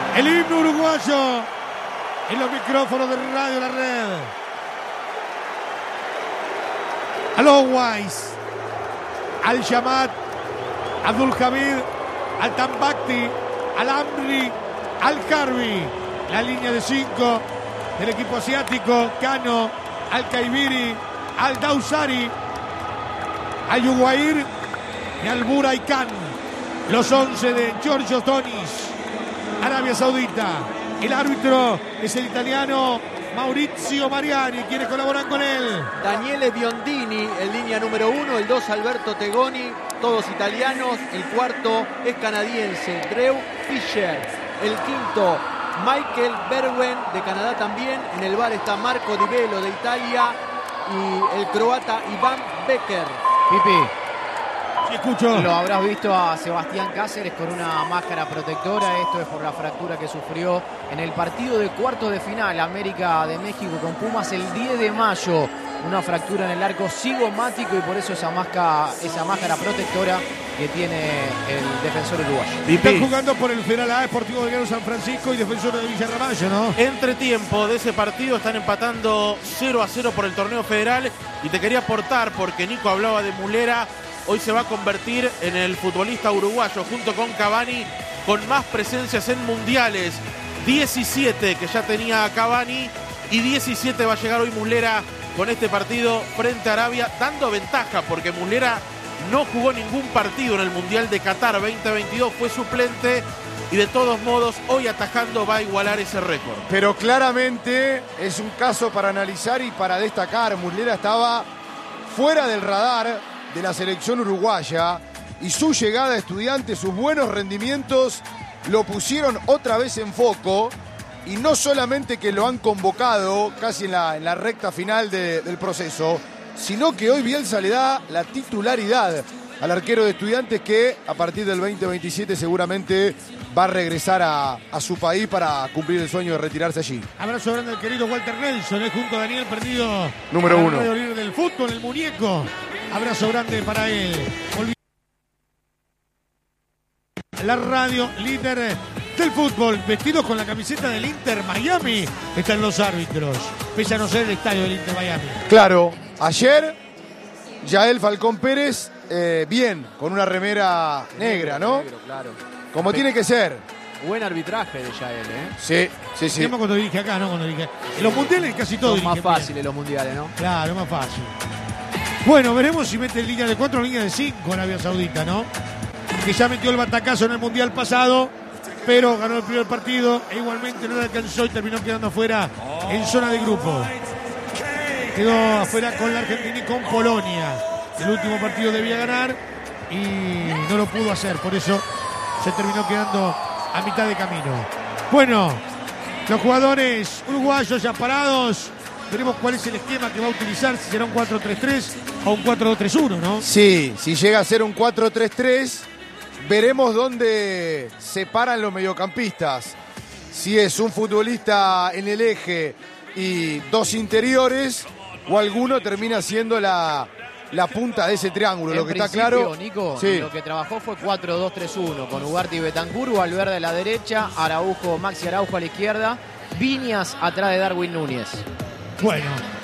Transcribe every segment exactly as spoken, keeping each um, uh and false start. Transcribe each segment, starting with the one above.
El himno uruguayo en los micrófonos de Radio La Red. Al Owais, al Yamat, Abdul Hamid, al Tambakti, al Amri, al Karbi. La línea de cinco del equipo asiático. Cano, al Kaibiri, al Dausari, al Yuguair y al Buray Khan. Los once de Giorgio Tonis, Arabia Saudita. El árbitro es el italiano Maurizio Mariani, quienes colaboran con él. Daniele Biondini, en línea número uno. El dos, Alberto Tegoni, todos italianos. El cuarto es canadiense, Drew Fischer. El quinto, Michael Berwen, de Canadá también. En el bar está Marco Di Velo, de Italia. Y el croata Iván Becker. Pipi, sí, escucho. Lo habrás visto a Sebastián Cáceres con una máscara protectora. Esto es por la fractura que sufrió en el partido de cuartos de final América de México con Pumas el diez de mayo. Una fractura en el arco cigomático y por eso esa máscara, esa máscara protectora que tiene el defensor uruguayo. Están jugando por el Federal A, Sportivo Belgrano San Francisco y Defensor de Villarramayo, ¿no? Entretiempo de ese partido, están empatando cero a cero por el torneo federal. Y te quería aportar, porque Nico hablaba de Muslera, hoy se va a convertir en el futbolista uruguayo, junto con Cavani, con más presencias en mundiales. diecisiete que ya tenía Cavani y diecisiete va a llegar hoy Muslera con este partido frente a Arabia, dando ventaja, porque Muslera no jugó ningún partido en el Mundial de Qatar veinte veintidós, fue suplente y de todos modos hoy atajando va a igualar ese récord. Pero claramente es un caso para analizar y para destacar. Muslera estaba fuera del radar de la selección uruguaya y su llegada a Estudiantes, sus buenos rendimientos lo pusieron otra vez en foco. Y no solamente que lo han convocado casi en la, en la recta final de, del proceso, sino que hoy Bielsa le da la titularidad al arquero de Estudiantes, que a partir del veinte veintisiete seguramente va a regresar a, a su país para cumplir el sueño de retirarse allí. Abrazo grande al querido Walter Nelson, ¿eh? Junto a Daniel Perdido. Número uno. Radio líder del fútbol, el muñeco. Abrazo grande para él. Olvid- La radio líder del fútbol, vestidos con la camiseta del Inter Miami, están los árbitros, pese a no ser el estadio del Inter Miami. Claro, ayer Yael Falcón Pérez, eh, bien, con una remera negra, ¿no? Negro, claro. Como tiene que ser. Buen arbitraje de Yael, ¿eh? Sí, sí, sí. Cuando dirige acá, ¿no? Cuando dirige. En los mundiales casi todo Son más dirige fáciles bien. los mundiales, ¿no? Claro, más fácil. Bueno, veremos si mete línea de cuatro o línea de cinco Arabia Saudita, ¿no? Que ya metió el batacazo en el mundial pasado, pero ganó el primer partido e igualmente no le alcanzó y terminó quedando afuera en zona de grupo. Quedó afuera con la Argentina y con Polonia. El último partido debía ganar y no lo pudo hacer, por eso se terminó quedando a mitad de camino. Bueno, los jugadores uruguayos ya parados. Veremos cuál es el esquema que va a utilizar, si será un cuatro tres tres o un cuatro dos tres uno, ¿no? Sí, si llega a ser un cuatro tres tres, veremos dónde se paran los mediocampistas. Si es un futbolista en el eje y dos interiores, o alguno termina siendo la, la punta de ese triángulo. En lo que está principio, claro, Nico, sí. Lo que trabajó fue cuatro dos tres uno, con Ugarte y Betancur, Valverde a la derecha, Araujo, Maxi Araujo a la izquierda, Viñas atrás de Darwin Núñez. Bueno,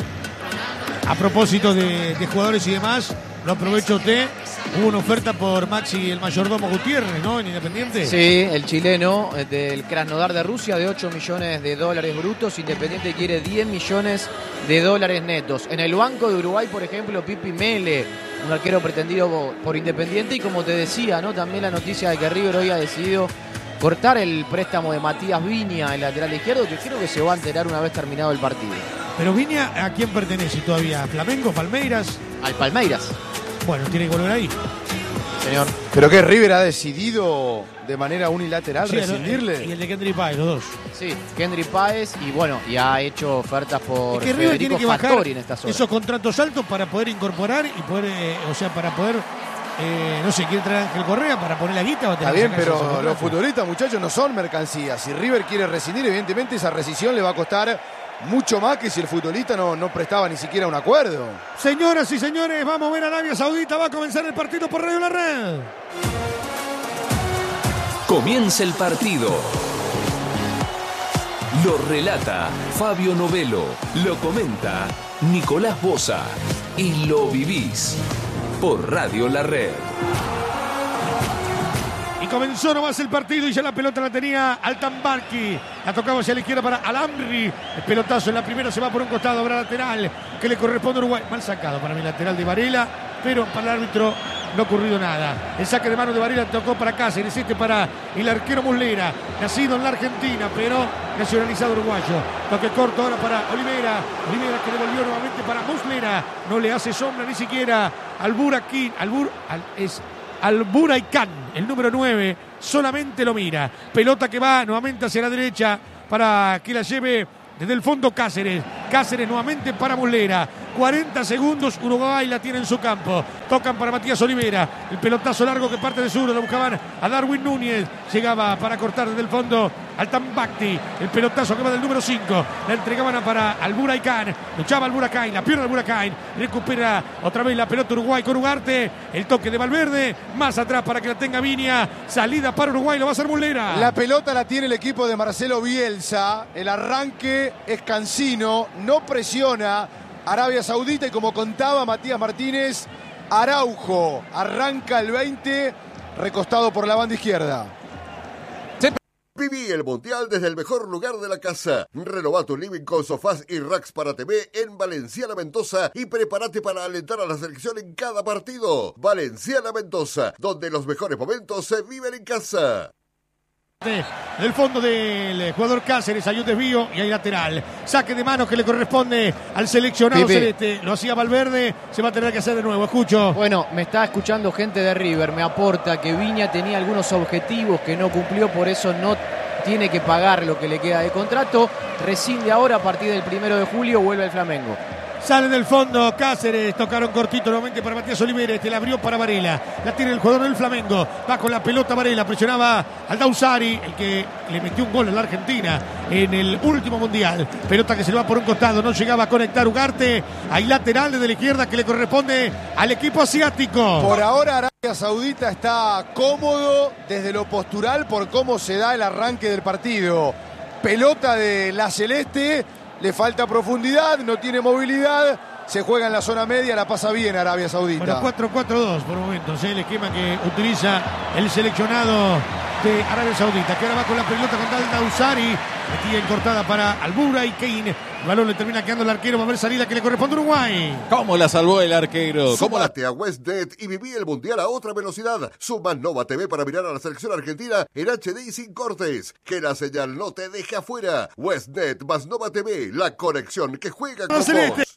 a propósito de, de jugadores y demás, lo aprovecho usted. Hubo una oferta por Maxi, el mayordomo Gutiérrez, ¿no? En Independiente. Sí, el chileno del Krasnodar de Rusia, de ocho millones de dólares brutos. Independiente quiere diez millones de dólares netos. En el banco de Uruguay, por ejemplo, Pipi Mele, un arquero pretendido por Independiente. Y como te decía, ¿no? También la noticia de que River hoy ha decidido cortar el préstamo de Matías Viña, el lateral izquierdo, que creo que se va a enterar una vez terminado el partido. Pero Viña, ¿a quién pertenece todavía? ¿Flamengo, Palmeiras? Al Palmeiras. Bueno, tiene que volver ahí. Señor. Pero que River ha decidido de manera unilateral Sí, rescindirle. y el de Kendrick Páez, los dos. Sí, Kendrick Páez y bueno, y ha hecho ofertas por Es que River Federico tiene que bajar Fattori en estas horas. esos contratos altos para poder incorporar y poder, eh, o sea, para poder, eh, no sé, quiere traer a Ángel Correa para poner la guita. Va a Está tener que bien, sacarse esos pero los contratos. futbolistas, muchachos, no son mercancías. Si River quiere rescindir, evidentemente esa rescisión le va a costar mucho más que si el futbolista no, no prestaba ni siquiera un acuerdo. Señoras y señores, vamos a ver a Arabia Saudita. Va a comenzar el partido por Radio La Red. Comienza el partido. Lo relata Fabio Novelo, lo comenta Nicolás Boza y lo vivís por Radio La Red. Y comenzó nomás el partido y ya la pelota la tenía Altambarki. La tocaba hacia la izquierda para Alamri. El pelotazo en la primera se va por un costado. Habrá lateral que le corresponde a Uruguay. Mal sacado para mi lateral de Varela, pero para el árbitro no ha ocurrido nada. El saque de mano de Varela tocó para Cáceres, este para el arquero Muslera, nacido en la Argentina, pero nacionalizado uruguayo. Toque corto ahora para Olivera. Olivera que devolvió nuevamente para Muslera. No le hace sombra ni siquiera al Buraquín. Al Bur, al, es al Buraicán, el número nueve, solamente lo mira. Pelota que va nuevamente hacia la derecha para que la lleve desde el fondo Cáceres. Cáceres nuevamente para Muslera. cuarenta segundos, Uruguay la tiene en su campo. Tocan para Matías Olivera. El pelotazo largo que parte de sur, lo buscaban a Darwin Núñez. Llegaba para cortar desde el fondo Altambarki. El pelotazo que va del número cinco. La entregaban para al Buraicán. Luchaba al Buracain, la pierna del Buracain. Recupera otra vez la pelota Uruguay con Ugarte. El toque de Valverde. Más atrás para que la tenga Viña. Salida para Uruguay, lo va a hacer Muslera. La pelota la tiene el equipo de Marcelo Bielsa. El arranque es cansino. No presiona Arabia Saudita y como contaba Matías Martínez, Araujo arranca el veinte, recostado por la banda izquierda. Viví el Mundial desde el mejor lugar de la casa. Renova tu living con sofás y racks para T V en Valenciana Mendoza y prepárate para alentar a la selección en cada partido. Valenciana Mendoza, donde los mejores momentos se viven en casa. Del fondo del jugador Cáceres hay un desvío y hay lateral. Saque de manos que le corresponde al seleccionado Pipe. celeste. Lo hacía Valverde, se va a tener que hacer de nuevo. Escucho. Bueno, me está escuchando gente de River, me aporta que Viña tenía algunos objetivos que no cumplió, por eso no tiene que pagar lo que le queda de contrato. Rescinde ahora, a partir del primero de julio vuelve al Flamengo. Sale del fondo Cáceres, tocaron cortito nuevamente para Matías Olivera, este la abrió para Varela, la tiene el jugador del Flamengo, va con la pelota Varela, presionaba al Dausari, el que le metió un gol a la Argentina en el último mundial. Pelota que se le va por un costado, no llegaba a conectar Ugarte, hay lateral desde la izquierda que le corresponde al equipo asiático. Por ahora Arabia Saudita está cómodo desde lo postural por cómo se da el arranque del partido. Pelota de la Celeste. Le falta profundidad, no tiene movilidad, se juega en la zona media, la pasa bien Arabia Saudita. Bueno, cuatro cuatro dos por momentos, ¿eh? El esquema que utiliza el seleccionado de Arabia Saudita, que ahora va con la pelota con Dal Dausari, metida encortada para Albura y Kane. El balón le termina quedando el arquero, va a haber salida que le corresponde a Uruguay. ¿Cómo la salvó el arquero? ¿Cómo la... Súmate a WestNet y viví el Mundial a otra velocidad. Suma Nova T V para mirar a la selección argentina en H D y sin cortes. Que la señal no te deje afuera. WestNet más Nova T V, la conexión que juega con vos.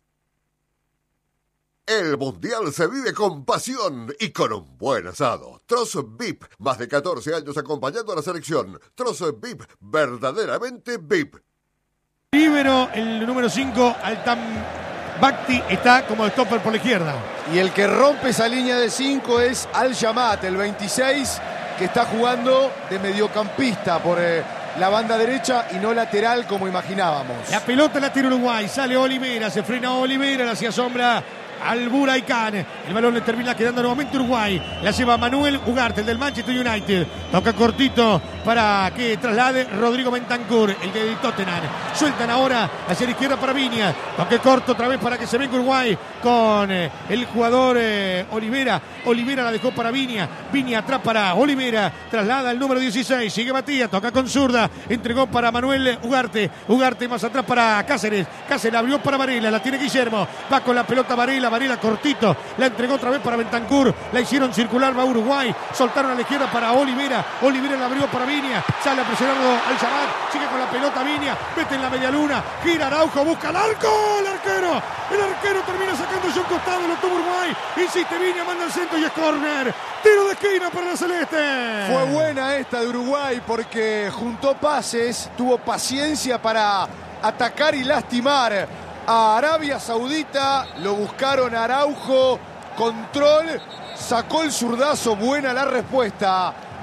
El Mundial se vive con pasión y con un buen asado. Trozo V I P, más de catorce años acompañando a la selección. Trozo V I P, verdaderamente V I P. Libero, el número cinco, Altambarki, está como stopper por la izquierda. Y el que rompe esa línea de cinco es Al-Yamat, el veintiséis, que está jugando de mediocampista por eh, la banda derecha y no lateral como imaginábamos. La pelota la tira Uruguay, sale Olivera, se frena Olivera, le hacía sombra al Buraicán. El balón le termina quedando nuevamente Uruguay. La lleva Manuel Ugarte, el del Manchester United. Toca cortito para que traslade Rodrigo Bentancur, el de Tottenham. Sueltan ahora hacia la izquierda para Viña. Toque corto otra vez para que se venga Uruguay con eh, el jugador eh, Olivera. Olivera la dejó para Viña. Viña atrás para Olivera. Traslada el número dieciséis. Sigue Matías. Toca con zurda. Entregó para Manuel Ugarte. Ugarte más atrás para Cáceres. Cáceres abrió para Varela. La tiene Guillermo. Va con la pelota Varela. Varela cortito, la entregó otra vez para Bentancur, la hicieron circular, va Uruguay, soltaron a la izquierda para Olivera, Olivera la abrió para Viña, sale a presionarlo al Yamat, sigue con la pelota Viña, mete en la media luna, gira Araujo, busca el arco, el arquero, el arquero termina sacándose un costado, lo tuvo Uruguay, insiste Viña, manda al centro y es córner, tiro de esquina para la Celeste. Fue buena esta de Uruguay porque juntó pases, tuvo paciencia para atacar y lastimar a Arabia Saudita. Lo buscaron Araujo, control, sacó el zurdazo, buena la respuesta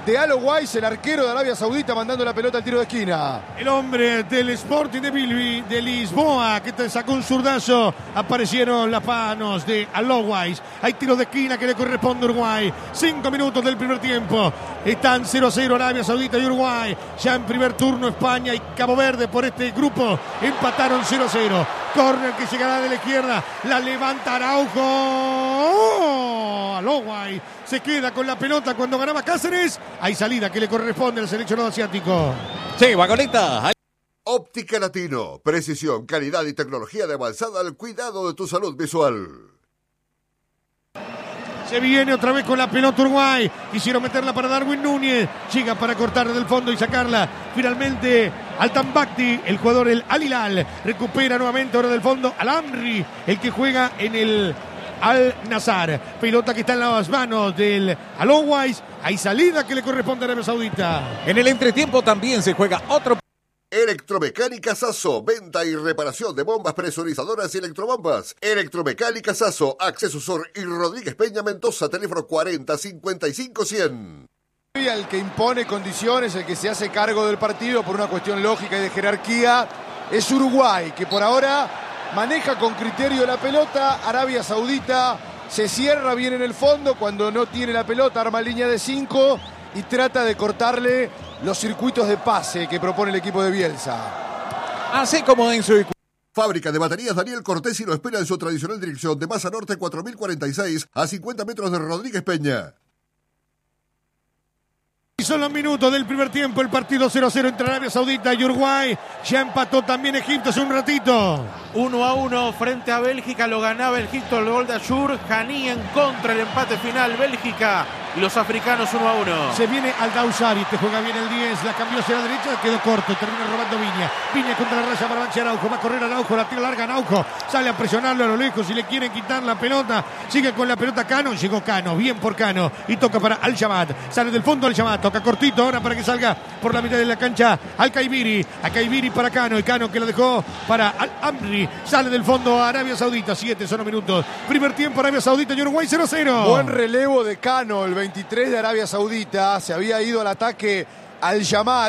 de Alo Weiss, el arquero de Arabia Saudita, mandando la pelota al tiro de esquina. El hombre del Sporting de Bilbi, de Lisboa, que te sacó un zurdazo. Aparecieron las manos de Alo Weiss. Hay tiro de esquina que le corresponde a Uruguay. Cinco minutos del primer tiempo. Están cero a cero Arabia Saudita y Uruguay. Ya en primer turno España y Cabo Verde por este grupo empataron cero a cero. Corner que llegará de la izquierda. La levanta Araujo. ¡Oh! Alo Weiss se queda con la pelota cuando ganaba Cáceres. Hay salida que le corresponde al seleccionado asiático. Sí, vagoneta. Óptica Latino. Precisión, calidad y tecnología de avanzada al cuidado de tu salud visual. Se viene otra vez con la pelota Uruguay. Quisieron meterla para Darwin Núñez. Llega para cortar del fondo y sacarla. Finalmente Al-Tambakti, el jugador del Al Hilal. Recupera nuevamente ahora del fondo Al-Amri, el que juega en el Al-Nassr. Pelota que está en las manos del Alo Weiss. Hay salida que le corresponde a Arabia Saudita. En el entretiempo también se juega otro. Electromecánica Sasso, venta y reparación de bombas presurizadoras y electrobombas. Electromecánica Sasso, Acceso Sur y Rodríguez Peña Mendoza, teléfono cuarenta cincuenta y cinco cien. El que impone condiciones, el que se hace cargo del partido por una cuestión lógica y de jerarquía, es Uruguay, que por ahora maneja con criterio la pelota. Arabia Saudita se cierra bien en el fondo cuando no tiene la pelota, arma línea de cinco y trata de cortarle los circuitos de pase que propone el equipo de Bielsa. Así como en su... Fábrica de baterías Daniel Cortés y lo espera en su tradicional dirección de Maza Norte cuatro mil cuarenta y seis a cincuenta metros de Rodríguez Peña. Y son los minutos del primer tiempo, el partido cero a cero entre Arabia Saudita y Uruguay. Ya empató también Egipto hace un ratito. uno a uno frente a Bélgica, lo ganaba Egipto, el gol de Ayur. Janí en contra, el empate final, Bélgica y los africanos uno a uno. Se viene al Dausari, te juega bien el diez, la cambió hacia la derecha, quedó corto y termina robando Viña. Viña contra la raya para Banchi Araujo, va a correr Araujo, la tira larga Araujo, sale a presionarlo a lo lejos y le quieren quitar la pelota. Sigue con la pelota Cano, llegó Cano, bien por Cano y toca para Al-Shamat. Sale del fondo Al-Shamat, toca cortito ahora para que salga por la mitad de la cancha Al-Kaibiri. Al-Kaibiri para Cano y Cano que lo dejó para Al-Amri. Sale del fondo a Arabia Saudita, siete son los minutos. Primer tiempo Arabia Saudita y Uruguay cero a cero. Buen relevo de Cano, el veintitrés de Arabia Saudita. Se había ido al ataque Al-Shamat,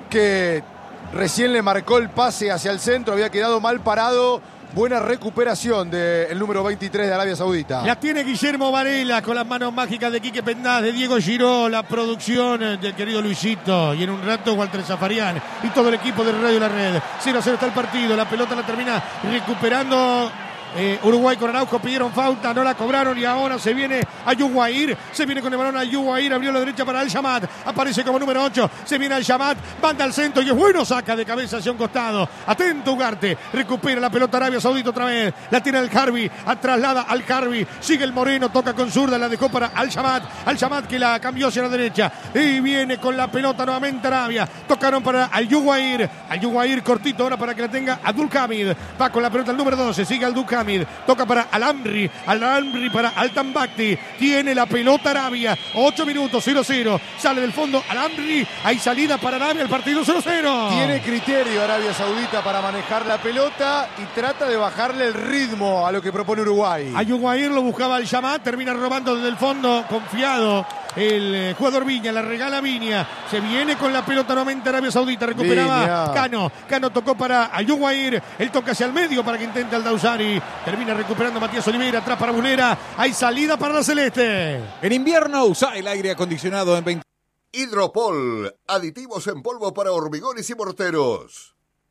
que recién le marcó el pase hacia el centro, había quedado mal parado. Buena recuperación del número veintitrés de Arabia Saudita. La tiene Guillermo Varela con las manos mágicas de Quique Pendaz, de Diego Giró, la producción del querido Luisito. Y en un rato Walter Zafarian y todo el equipo de Radio La Red. cero a cero está el partido, la pelota la termina recuperando Eh, Uruguay con Araujo, pidieron falta, no la cobraron y ahora se viene Ayuguair, se viene con el balón Ayuguair, abrió la derecha para Al-Shamat, aparece como número ocho, se viene Al-Shamat, manda al centro y es bueno, saca de cabeza hacia un costado, atento Ugarte, recupera la pelota Arabia Saudita otra vez, la tiene el Harbi, traslada al Harbi, sigue el Moreno, toca con zurda, la dejó para Al-Shamat, Al-Shamat que la cambió hacia la derecha y viene con la pelota nuevamente Arabia, tocaron para Ayuguair, Ayuguair cortito ahora para que la tenga Abdulhamid, va con la pelota el número doce, sigue Abdulhamid, toca para Al-Amri, Al-Amri para Al-Tambakti, tiene la pelota Arabia, ocho minutos, cero cero, sale del fondo Al-Amri, hay salida para Arabia, el partido cero cero. Tiene criterio Arabia Saudita para manejar la pelota y trata de bajarle el ritmo a lo que propone Uruguay. Ayuguair lo buscaba Al-Shamat, termina robando desde el fondo, confiado. El eh, jugador Viña, la regala Viña, se viene con la pelota nuevamente Arabia Saudita, recuperaba Viña. Cano, Cano tocó para Ayuguair, él toca hacia el medio para que intente al Dausari, termina recuperando Matías Oliveira, atrás para Bulera, hay salida para la Celeste. En invierno usa el aire acondicionado en veinte. Hidropol, aditivos en polvo para hormigones y morteros.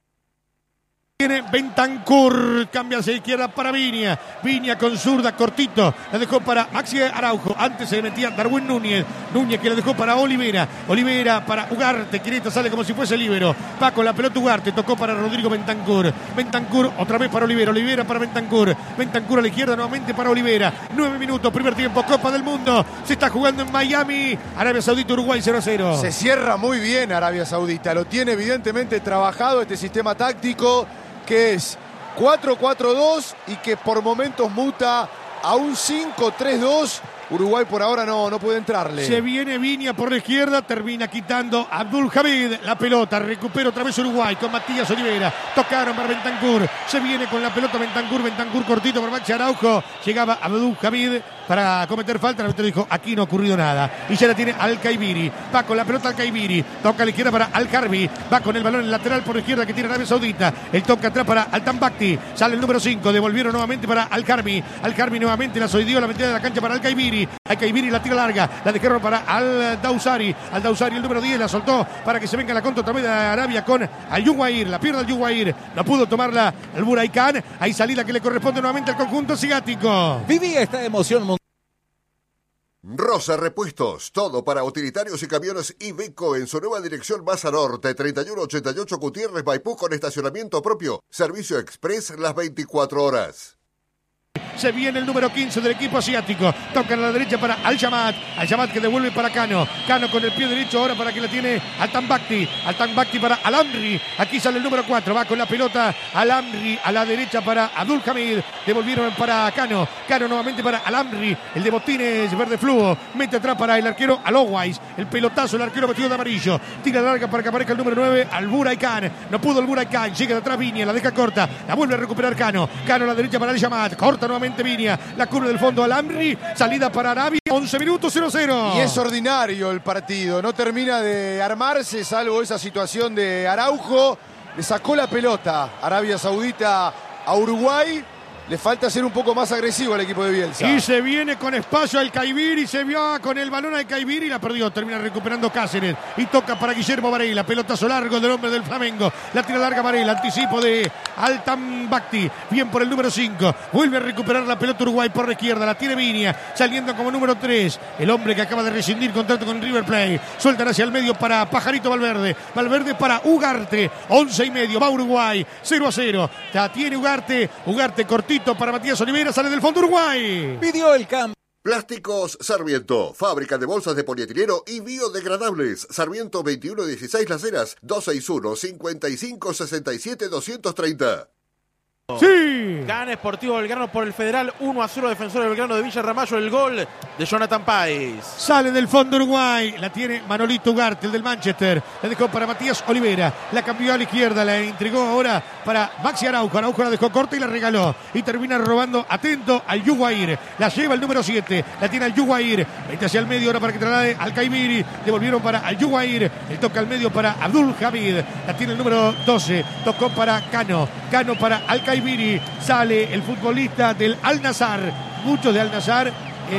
Tiene Bentancur, cambia hacia izquierda para Viña, Viña con zurda, cortito, la dejó para Maxi Araujo, antes se metía Darwin Núñez, Núñez que la dejó para Olivera, Olivera para Ugarte, Quireta sale como si fuese líbero, va con la pelota Ugarte, tocó para Rodrigo Bentancur, Bentancur otra vez para Olivera, Olivera para Bentancur, Bentancur a la izquierda nuevamente para Olivera, nueve minutos, primer tiempo, Copa del Mundo, se está jugando en Miami, Arabia Saudita, Uruguay cero a cero. Se cierra muy bien Arabia Saudita, lo tiene evidentemente trabajado este sistema táctico, que es cuatro cuatro dos y que por momentos muta a un cinco tres dos Uruguay por ahora no, no puede entrarle. Se viene Viña por la izquierda, termina quitando Abdul Hamid la pelota, recupera otra vez Uruguay con Matías Olivera, tocaron para Bentancur, se viene con la pelota Bentancur, Bentancur cortito por Maxi Araujo, llegaba Abdul Hamid para cometer falta, el árbitro dijo, aquí no ha ocurrido nada, y ya la tiene Al-Kaibiri, va con la pelota Al-Kaibiri, toca a la izquierda para Al-Karbi, va con el balón en el lateral por la izquierda que tiene Arabia Saudita, el toque atrás para Al-Tambakti, sale el número cinco, devolvieron nuevamente para Al-Karbi, Al-Karbi nuevamente la solidió la metida de la cancha para Al-Kaibiri, Al-Kaibiri la tira larga, la dejaron para Al-Dawsari, Al-Dawsari el número diez la soltó para que se venga la contra otra vez de Arabia con Al-Yuwair, la pierde Al-Yuwair, no pudo tomarla el Buraican, hay salida que le corresponde nuevamente al conjunto asiático. Viví esta emoción mundial. Rosa Repuestos, todo para utilitarios y camiones Iveco en su nueva dirección Maza Norte, treinta y uno ochenta y ocho Gutiérrez Maipú con estacionamiento propio, servicio express las veinticuatro horas. Se viene el número quince del equipo asiático. Toca a la derecha para Al-Shamat. Al-Shamat que devuelve para Cano. Cano con el pie derecho ahora para que la tiene Al-Tambakti. Al-Tambakti para Al-Amri. Aquí sale el número cuatro. Va con la pelota Al-Amri a la derecha para Abdul Hamid. Devolvieron para Cano. Cano nuevamente para Al-Amri. El de botines verde fluo. Mete atrás para el arquero Al-Owais. El pelotazo, el arquero vestido de amarillo. Tira larga para que aparezca el número nueve. Al-Buraican. No pudo el Buraican. Llega de atrás Viña. La deja corta. La vuelve a recuperar Cano. Cano a la derecha para Al-Shamat. Corta nuevamente Viña, la curva del fondo Al-Amri, salida para Arabia, once minutos cero cero. Y es ordinario el partido, no termina de armarse, salvo esa situación de Araujo, le sacó la pelota Arabia Saudita a Uruguay. Le falta ser un poco más agresivo al equipo de Bielsa. Y se viene con espacio al Kaibiri, se vio con el balón al Kaibiri, la perdió, termina recuperando Cáceres. Y toca para Guillermo Varela, pelotazo largo del hombre del Flamengo. La tira larga Varela, anticipo de Al-Tambakti, bien por el número cinco. Vuelve a recuperar la pelota Uruguay por la izquierda, la tiene Viña, saliendo como número tres. El hombre que acaba de rescindir contrato con River Plate. Sueltan hacia el medio para Pajarito Valverde. Valverde para Ugarte, once y medio, va Uruguay, cero a cero. La tiene Ugarte, Ugarte cortito para Matías Olivera, sale del fondo Uruguay. Pidió el cambio. Plásticos Sarmiento, fábrica de bolsas de polietileno y biodegradables. Sarmiento veintiuno dieciséis Las Heras, dos seis uno, cinco cinco, seis siete, dos tres cero. Sí. Gana Sportivo Belgrano por el Federal, uno a cero Defensor del Belgrano de Villa Ramallo, el gol de Jonathan Páez. Sale del fondo Uruguay, la tiene Manolito Ugarte, el del Manchester, la dejó para Matías Olivera, la cambió a la izquierda, la entregó ahora para Maxi Araujo, Araujo la dejó corta y la regaló, y termina robando atento al Yuwair, la lleva el número siete, la tiene al Yuwair, vete hacia el medio ahora para que traslade al Kaibiri, devolvieron para al Yuwair, el toca al medio para Abdul Hamid, la tiene el número doce, tocó para Cano, Cano para Al Kaibiri, sale el futbolista del Al-Nassr, muchos de Al-Nassr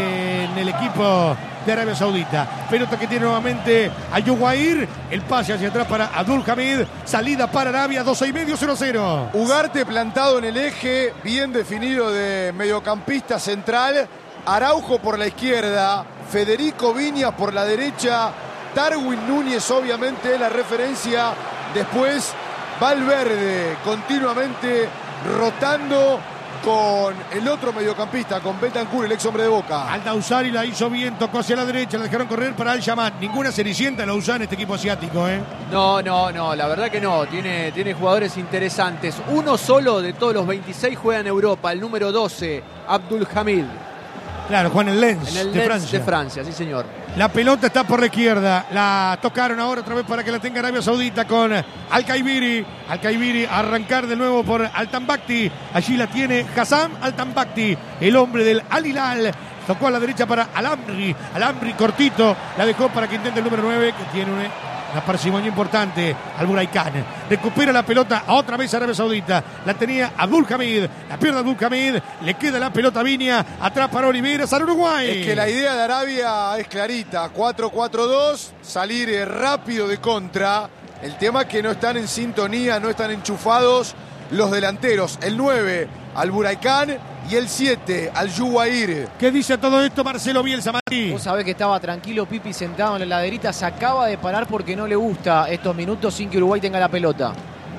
en el equipo de Arabia Saudita. Pelota que tiene nuevamente a Yuwair, el pase hacia atrás para Abdul Hamid, salida para Arabia, doce y medio, cero cero. Ugarte plantado en el eje, bien definido de mediocampista central, Araujo por la izquierda, Federico Viñas por la derecha, Darwin Núñez obviamente la referencia, después Valverde continuamente rotando con el otro mediocampista, con Bentancur, el ex hombre de Boca. Al-Dawsari la hizo bien, tocó hacia la derecha, la dejaron correr para Al-Shamat. Ninguna cenicienta la usa en este equipo asiático, ¿eh? No, no, no, la verdad que no. Tiene, tiene jugadores interesantes. Uno solo de todos los veintiséis juega en Europa, el número doce, Abdul Hamid. Claro, Juan el Lens, en el de Lens Francia. de Francia, sí señor. La pelota está por la izquierda, la tocaron ahora otra vez para que la tenga Arabia Saudita con Al-Kaibiri. Al-Kaibiri a arrancar de nuevo por Al-Tambakti. Allí la tiene Hassan Al-Tambakti, el hombre del Al-Hilal. Tocó a la derecha para Al-Amri. Al-Amri cortito, la dejó para que intente el número nueve, que tiene una, una parsimonia importante, al Buraican. Recupera la pelota otra vez Arabia Saudita. La tenía Abdul Hamid, la pierde Abdul Hamid, le queda la pelota a Viña, atrás para Olivera, sale Uruguay. Es que la idea de Arabia es clarita, cuatro cuatro dos, salir rápido de contra. El tema es que no están en sintonía, no están enchufados los delanteros. El nueve al Buraican y el siete al Yuwair. ¿Qué dice todo esto Marcelo Bielsa, Mati? Vos sabés que estaba tranquilo Pipi sentado en la laderita, se acaba de parar porque no le gusta estos minutos sin que Uruguay tenga la pelota.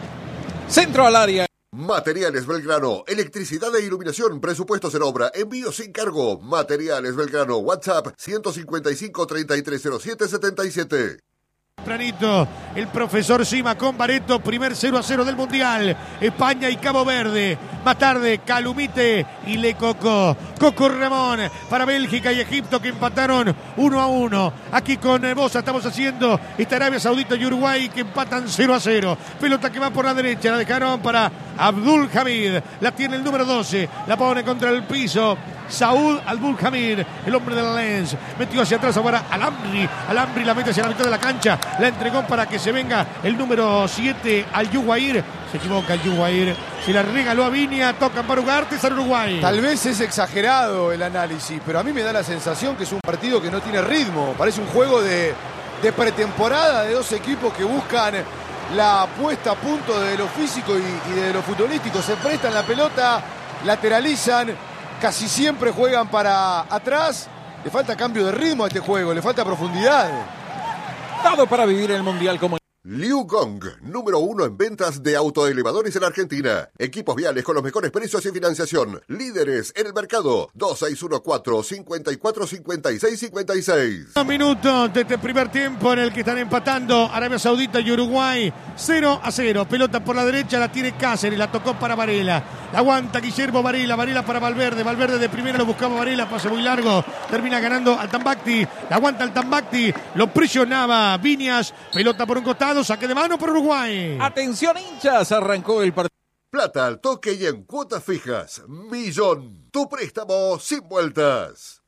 Centro al área. Materiales Belgrano, electricidad e iluminación, presupuestos en obra, envío sin cargo. Materiales Belgrano, WhatsApp ciento cincuenta y cinco, treinta y tres cero siete, setenta y siete. Tempranito, el profesor Sima con Bareto. Primer cero a cero del Mundial. España y Cabo Verde. Más tarde, Calumite y Le Coco. Coco Ramón para Bélgica y Egipto, que empataron uno a uno. Aquí con Bosa estamos haciendo esta Arabia Saudita y Uruguay, que empatan cero a cero. Pelota que va por la derecha. La dejaron para Abdul Hamid. La tiene el número doce. La pone contra el piso Saúl Abdul Hamid, el hombre de la Lens. Metió hacia atrás ahora Al-Amri. Al-Amri la mete hacia la mitad de la cancha. La entregó para que se venga el número siete al Yuguair. Se equivoca el Yuguair. Se la regaló a Viña. Tocan para Ugarte, al Uruguay. Tal vez es exagerado el análisis, pero a mí me da la sensación que es un partido que no tiene ritmo. Parece un juego de, de pretemporada de dos equipos que buscan la puesta a punto de lo físico y, y de lo futbolístico. Se prestan la pelota, lateralizan, casi siempre juegan para atrás. Le falta cambio de ritmo a este juego, le falta profundidad. Dado para vivir el Mundial como... Liu Gong, número uno en ventas de autoelevadores en Argentina. Equipos viales con los mejores precios y financiación. Líderes en el mercado. dos seis uno cuatro, cinco cuatro, cinco seis cinco seis. Dos minutos de este primer tiempo en el que están empatando Arabia Saudita y Uruguay. cero a cero. Pelota por la derecha, la tiene Cáceres, la tocó para Varela. La aguanta Guillermo Varela. Varela para Valverde. Valverde de primera lo buscaba Varela. Pase muy largo. Termina ganando Altambacti. La aguanta Altambacti. Lo presionaba Viñas. Pelota por un costado. Saque de mano por Uruguay. Atención, hinchas, arrancó el partido. Plata al toque y en cuotas fijas. Millón. Tu préstamo sin vueltas.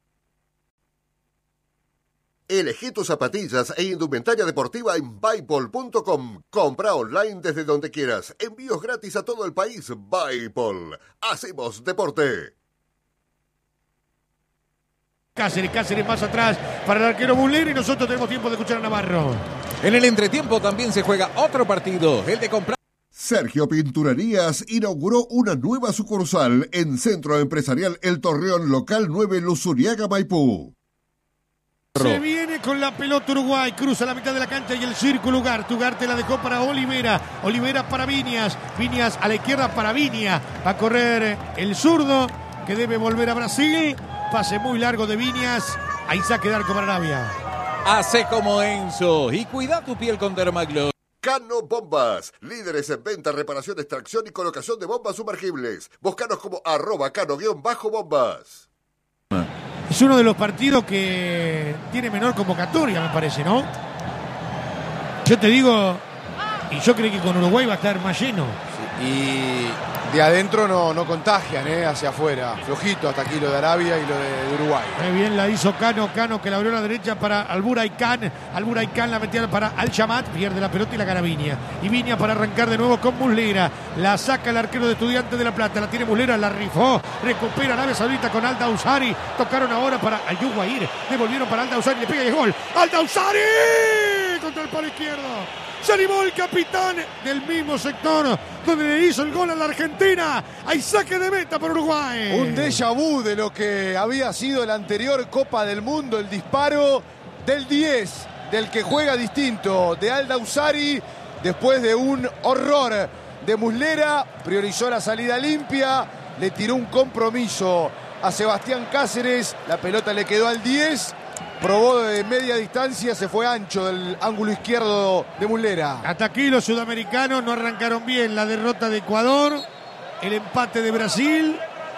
Elegí tus zapatillas e indumentaria deportiva en Bipol punto com. Compra online desde donde quieras. Envíos gratis a todo el país. Bipol. Hacemos deporte. Cáceres, Cáceres más atrás para el arquero Buller y nosotros tenemos tiempo de escuchar a Navarro. En el entretiempo también se juega otro partido, el de comprar. Sergio Pinturerías inauguró una nueva sucursal en Centro Empresarial El Torreón, local nueve, Luzuriaga, Maipú. Se viene con la pelota Uruguay, cruza la mitad de la cancha y el círculo Ugarte. Ugarte la dejó para Olivera, Olivera para Viñas, Viñas a la izquierda para Viña. Va a correr el zurdo que debe volver a Brasil. Pase muy largo de Viñas. Ahí saque de arco para Arabia. Hace como Enzo y cuida tu piel con Dermagloss. Cano Bombas, líderes en venta, reparación, extracción y colocación de bombas sumergibles. Búscanos como arroba cano-bombas. Es uno de los partidos que tiene menor convocatoria, me parece, ¿no? Yo te digo, y yo creí que con Uruguay va a estar más lleno. Sí, y de adentro no, no contagian, ¿eh? Hacia afuera. Flojito hasta aquí lo de Arabia y lo de, de Uruguay. Muy bien la hizo Cano, Cano que la abrió a la derecha para Alburaycán. Alburaycán la metía para Al-Shamat, pierde la pelota y la gana Viña. Y Viña para arrancar de nuevo con Muslera. La saca el arquero de Estudiantes de La Plata, la tiene Muslera, la rifó. Recupera Arabia Saudita con Al-Dawsari. Tocaron ahora para Al-Yuguair. Devolvieron para Al-Dawsari, le pega y es gol. ¡Al-Dawsari! Contra el palo izquierdo. Se animó el capitán del mismo sector donde le hizo el gol a la Argentina. Hay saque de meta por Uruguay. Un déjà vu de lo que había sido la anterior Copa del Mundo, el disparo del diez, del que juega distinto, de Al-Dawsari, después de un horror de Muslera, priorizó la salida limpia, le tiró un compromiso a Sebastián Cáceres, la pelota le quedó al diez. Probó de media distancia, se fue ancho del ángulo izquierdo de Muslera. Hasta aquí los sudamericanos no arrancaron bien. La derrota de Ecuador, el empate de Brasil.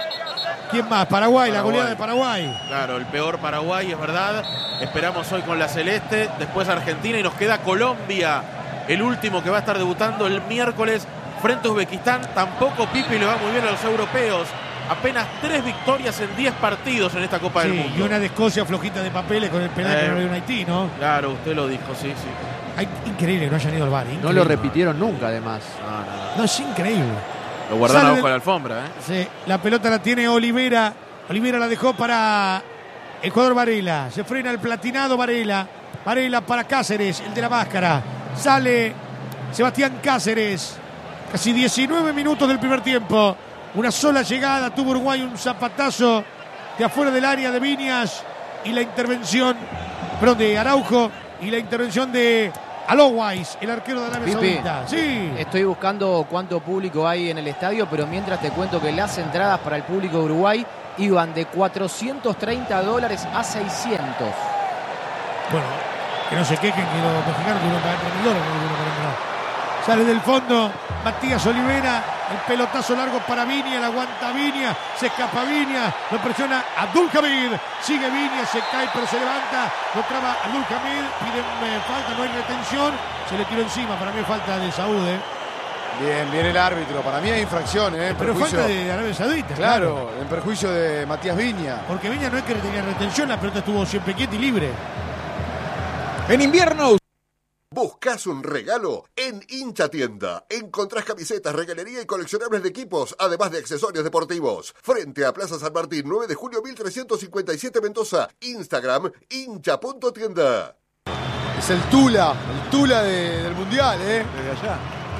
¿Quién más? Paraguay, Paraguay, la goleada de Paraguay. Claro, el peor Paraguay, es verdad. Esperamos hoy con la Celeste, después Argentina y nos queda Colombia, el último que va a estar debutando el miércoles frente a Uzbekistán. Tampoco Pipi le va muy bien a los europeos. Apenas tres victorias en diez partidos en esta Copa sí, del Mundo. Y una de Escocia flojita de papeles con el penal eh, que no le dio en Haití, ¿no? Claro, usted lo dijo, sí, sí. Ay, increíble que no hayan ido al V A R. Increíble. No lo repitieron nunca, además. No, no, no. No, es increíble. Lo guardaron abajo de la alfombra, ¿eh? Sí, la pelota la tiene Olivera. Olivera la dejó para el jugador Varela. Se frena el platinado Varela. Varela para Cáceres, el de la máscara. Sale Sebastián Cáceres. Casi diecinueve minutos del primer tiempo. Una sola llegada, tuvo Uruguay un zapatazo de afuera del área de Viñas y la intervención, perdón, de Araujo y la intervención de Alowais, el arquero de Arabia Saudita. Sí. Estoy buscando cuánto público hay en el estadio, pero mientras te cuento que las entradas para el público de Uruguay iban de cuatrocientos treinta dólares a seiscientos. Bueno, Que no se quejen que los mexicanos tuvieron que pagar tres mil dólares. Sale del fondo Matías Olivera, el pelotazo largo para Viña, la aguanta Viña, se escapa Viña, lo presiona Abdulhamid, sigue Viña, se cae pero se levanta, lo traba Abdulhamid, piden eh, falta, no hay retención, se le tiró encima, para mí es falta de Saúd, ¿eh? Bien, bien el árbitro, para mí hay infracción, ¿eh? En Pero perjuicio... falta de Arabia Saudita. Claro, claro, en perjuicio de Matías Viña. porque Viña no es que tenía retención, la pelota estuvo siempre quieta y libre. En invierno. ¿Buscas un regalo? En Hincha Tienda encontrás camisetas, regalería y coleccionables de equipos, además de accesorios deportivos. Frente a Plaza San Martín, nueve de julio mil trescientos cincuenta y siete Mendoza. Instagram, hincha punto tienda. Es el Tula, el Tula de- del Mundial, ¿eh? Desde allá.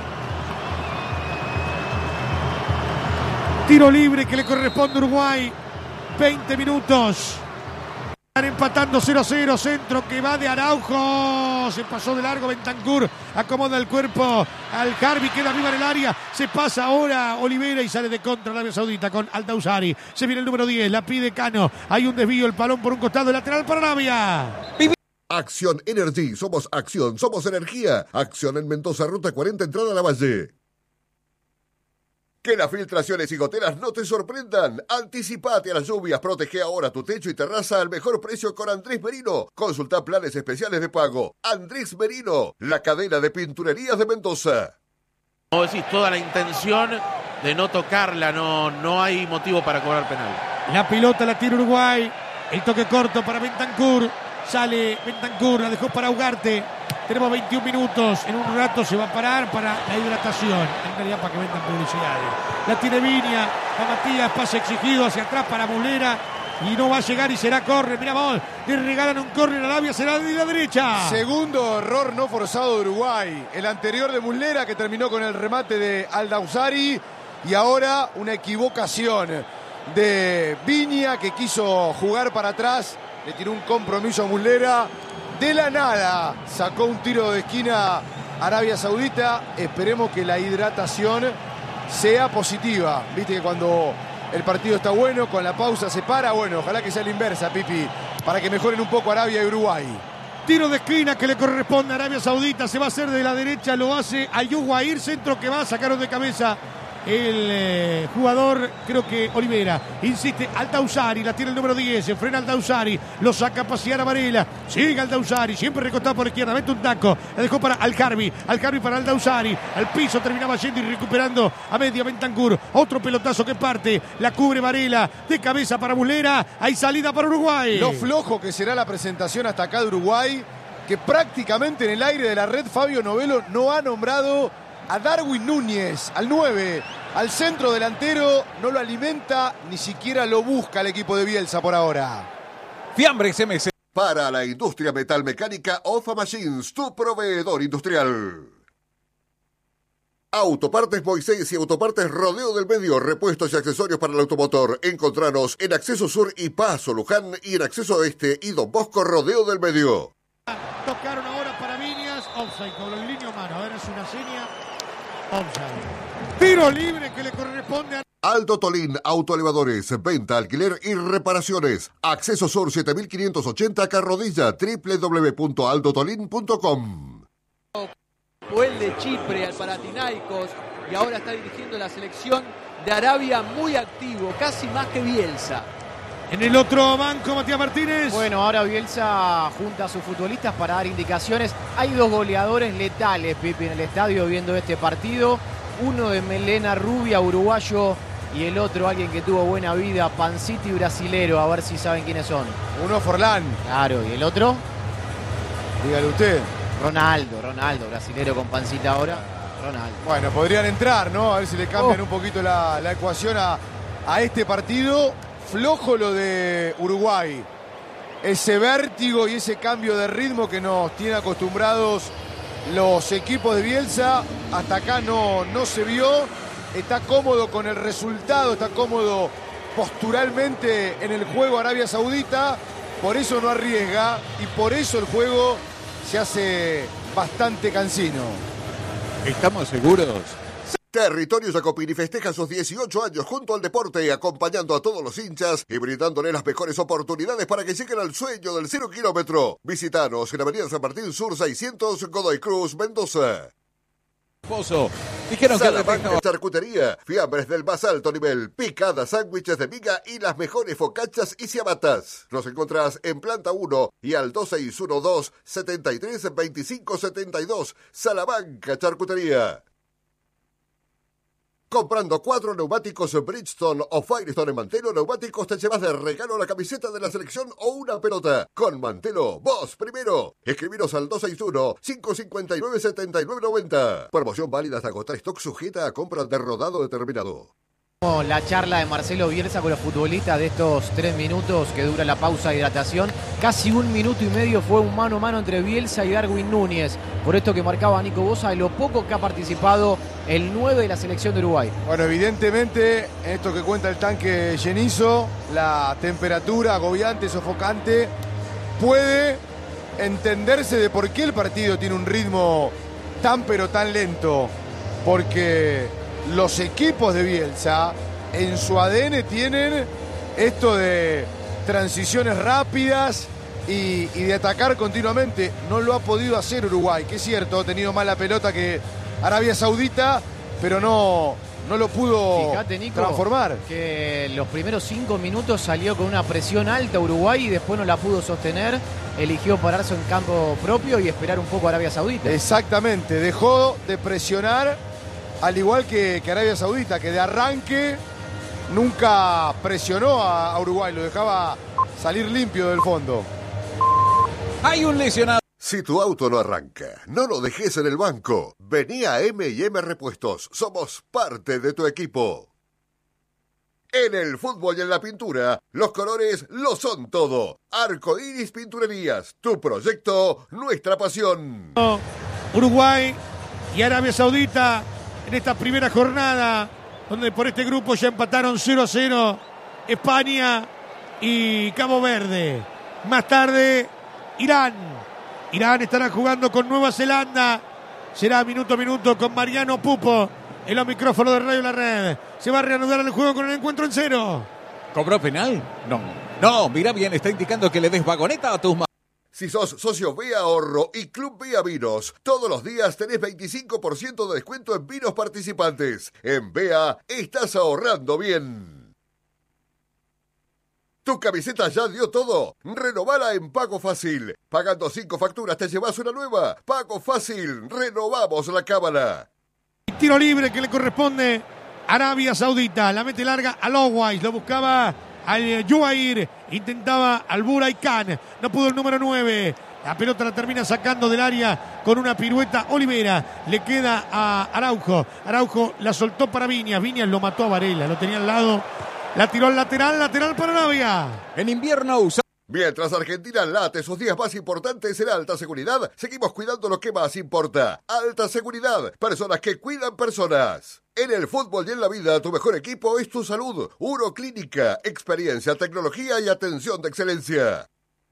Tiro libre que le corresponde a Uruguay. veinte minutos. Están empatando cero a cero. Centro que va de Araujo. Se pasó de largo Bentancur. Acomoda el cuerpo al Harvey. Queda arriba en el área. Se pasa ahora Olivera y sale de contra Arabia Saudita con Aldausari. Se viene el número diez. La pide Cano. Hay un desvío. El balón por un costado. Lateral para Arabia. Acción Energy. Somos acción, somos energía. Acción en Mendoza, ruta cuarenta, entrada a la Valle. Que las filtraciones y goteras no te sorprendan. Anticipate a las lluvias. Protege ahora tu techo y terraza al mejor precio con Andrés Merino. Consulta planes especiales de pago. Andrés Merino, la cadena de pinturerías de Mendoza. Como decís, toda la intención de no tocarla, no, no hay motivo para cobrar penal. La pelota la tira Uruguay. El toque corto para Bentancur. Sale Bentancur, la dejó para Ugarte. Tenemos veintiún minutos. En un rato se va a parar para la hidratación. En realidad para que vendan publicidades. La tiene Viña. A Matías, pase exigido hacia atrás para Mulera. Y no va a llegar y será córner. Mirá vos, le regalan un córner a Arabia, será de la derecha. Segundo error no forzado de Uruguay. El anterior de Muslera, que terminó con el remate de Aldausari. Y ahora una equivocación de Viña, que quiso jugar para atrás. Le tiró un compromiso a Muslera. De la nada sacó un tiro de esquina Arabia Saudita. Esperemos que la hidratación sea positiva. Viste que cuando el partido está bueno, con la pausa se para. Bueno, ojalá que sea la inversa, Pipi, para que mejoren un poco Arabia y Uruguay. Tiro de esquina que le corresponde a Arabia Saudita. Se va a hacer de la derecha, lo hace Ayuguair. Centro que va, sacaron de cabeza el eh, jugador, creo que Olivera. Insiste Aldausari, la tiene el número diez. Se frena Aldausari, lo saca a pasear a Varela. Sigue Aldausari, siempre recostado por izquierda. Mete un taco, la dejó para Alcarvi. Alcarvi para Aldausari. Al piso terminaba yendo y recuperando a media Bentancur. Otro pelotazo que parte, la cubre Varela. De cabeza para Muslera. Hay salida para Uruguay. Lo flojo que será la presentación hasta acá de Uruguay, que prácticamente en el aire de la red Fabio Novelo no ha nombrado a Darwin Núñez, al nueve, al centro delantero. No lo alimenta, ni siquiera lo busca el equipo de Bielsa por ahora. Fiambres M C. Para la industria metalmecánica, Ofa Machines, tu proveedor industrial. Autopartes Moisés y Autopartes Rodeo del Medio, repuestos y accesorios para el automotor. Encontranos en Acceso Sur y Paso Luján y en Acceso Este y Don Bosco Rodeo del Medio. Tocaron ahora para Viñas. Offside, con el línea mano. A ver, es una seña. Offside. Tiro libre que le corresponde a... Aldo Tolín, autoelevadores, venta, alquiler y reparaciones. Acceso Sur siete mil quinientos ochenta, Carrodilla, doble u doble u doble u punto aldo tolín punto com. Fue el de Chipre al Panathinaikos y ahora está dirigiendo la selección de Arabia, muy activo, casi más que Bielsa. En el otro banco, Matías Martínez. Bueno, ahora Bielsa junta a sus futbolistas para dar indicaciones. Hay dos goleadores letales, Pipi, en el estadio viendo este partido. Uno de melena rubia, uruguayo, y el otro, alguien que tuvo buena vida, pancita y brasilero. A ver si saben quiénes son. Uno Forlán, Claro, ¿y el otro? dígale usted. Ronaldo, Ronaldo, brasilero con pancita ahora. Ronaldo. Bueno, podrían entrar, ¿no? A ver si le cambian Oh. un poquito la, la ecuación a, a este partido. Flojo lo de Uruguay. Ese vértigo y ese cambio de ritmo que nos tiene acostumbrados los equipos de Bielsa, hasta acá no, no se vio. Está cómodo con el resultado, está cómodo posturalmente en el juego Arabia Saudita. Por eso no arriesga y por eso el juego se hace bastante cansino. ¿Estamos seguros? Territorio Jacopini festeja sus dieciocho años junto al deporte, acompañando a todos los hinchas y brindándole las mejores oportunidades para que lleguen al sueño del cero kilómetro. Visítanos en Avenida San Martín Sur seiscientos, Godoy Cruz, Mendoza. Pozo. Dijeron que Salamanca Charcutería, fiambres del más alto nivel, picadas, sándwiches de miga y las mejores focachas y ciabatas. Nos encontrás en planta uno y al dos seis uno dos, setenta y tres, veinticinco setenta y dos. Salamanca Charcutería. Comprando cuatro neumáticos Bridgestone o Firestone en Mantelo Neumáticos te llevas de regalo la camiseta de la selección o una pelota. Con Mantelo, vos primero. Escribiros al dos seis uno, cinco cinco nueve, siete nueve nueve cero. Promoción válida hasta agotar stock, sujeta a compra de rodado determinado. La charla de Marcelo Bielsa con los futbolistas de estos tres minutos que dura la pausa de hidratación. Casi un minuto y medio fue un mano a mano entre Bielsa y Darwin Núñez. Por esto que marcaba Nico Bosa de lo poco que ha participado el nueve de la selección de Uruguay. Bueno, evidentemente, en esto que cuenta el tanque llenizo, la temperatura agobiante, sofocante, puede entenderse de por qué el partido tiene un ritmo tan pero tan lento. Porque los equipos de Bielsa en su A D N tienen esto de transiciones rápidas y, y de atacar continuamente. No lo ha podido hacer Uruguay, que es cierto, ha tenido más la pelota que Arabia Saudita, pero no, no lo pudo Fíjate, Nico, transformar. Que los primeros cinco minutos salió con una presión alta Uruguay y después no la pudo sostener. Eligió pararse en campo propio y esperar un poco a Arabia Saudita. Exactamente, dejó de presionar. Al igual que, que Arabia Saudita, que de arranque nunca presionó a, a Uruguay, lo dejaba salir limpio del fondo. Hay un lesionado. Si tu auto no arranca, no lo dejes en el banco. Vení a eme y eme Repuestos. Somos parte de tu equipo. En el fútbol y en la pintura, los colores lo son todo. Arco Iris Pinturerías, tu proyecto, nuestra pasión. Uruguay y Arabia Saudita en esta primera jornada, donde por este grupo ya empataron cero a cero España y Cabo Verde. Más tarde, Irán. Irán estará jugando con Nueva Zelanda. Será minuto a minuto con Mariano Pupo en los micrófonos de Radio La Red. Se va a reanudar el juego con el encuentro en cero. ¿Cobró penal? No. No, mira bien, está indicando que le des vagoneta a tus manos. Si sos socio B Ahorro y Club Vía Vinos, todos los días tenés veinticinco por ciento de descuento en vinos participantes. En B A estás ahorrando bien. ¿Tu camiseta ya dio todo? Renovala en Pago Fácil. Pagando cinco facturas te llevas una nueva. Pago Fácil, renovamos la cábala. Tiro libre que le corresponde a Arabia Saudita. La mete larga a Lowais. Lo buscaba al Yuair, intentaba al Buray Khan, no pudo el número nueve. La pelota la termina sacando del área con una pirueta Olivera. Le queda a Araujo. Araujo la soltó para Viñas. Viñas lo mató a Varela, lo tenía al lado. La tiró al lateral, lateral para Arabia. En invierno usa. Mientras Argentina late sus días más importantes en alta seguridad, seguimos cuidando lo que más importa. Alta seguridad, personas que cuidan personas. En el fútbol y en la vida, tu mejor equipo es tu salud. Uroclínica, experiencia, tecnología y atención de excelencia.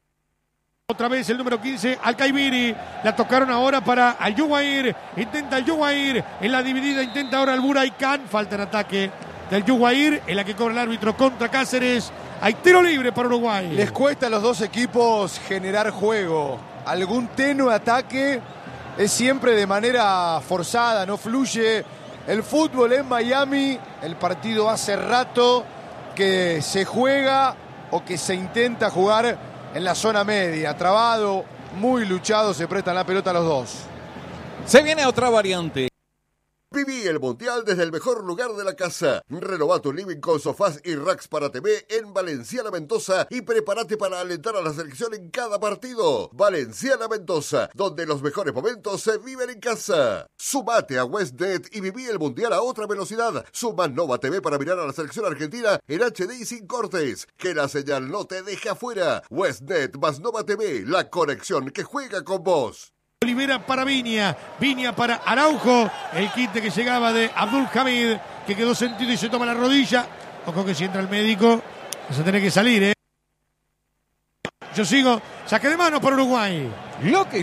Otra vez el número quince, Al-Kaibiri. La tocaron ahora para Al-Yuwair. Intenta Al-Yuwair. En la dividida intenta ahora el Buray Khan. Falta en ataque del Yuwair, en la que cobra el árbitro contra Cáceres. Hay tiro libre para Uruguay. Les cuesta a los dos equipos generar juego. Algún tenue ataque es siempre de manera forzada, no fluye. El fútbol en Miami, el partido hace rato que se juega o que se intenta jugar en la zona media. Trabado, muy luchado, se prestan la pelota a los dos. Se viene otra variante. Viví el Mundial desde el mejor lugar de la casa. Renová tu living con sofás y racks para T V en Valenciana Mendoza y prepárate para alentar a la selección en cada partido. Valenciana Mendoza, donde los mejores momentos se viven en casa. Sumate a WestNet y viví el Mundial a otra velocidad. Suma Nova T V para mirar a la selección argentina en H D y sin cortes. Que la señal no te deje afuera. WestNet más Nova T V, la conexión que juega con vos. Olivera para Viña, Viña para Araujo, el quite que llegaba de Abdul Hamid, que quedó sentido y se toma la rodilla. Ojo que si entra el médico, vas a tener que salir, ¿eh? Yo sigo, saque de mano para Uruguay. Lo que se...